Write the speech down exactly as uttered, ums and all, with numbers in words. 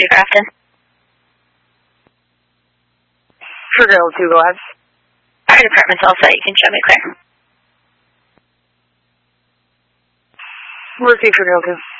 City Grafton. For General two, go ahead. Fire department's all set. You can show me clear. Receive for General two.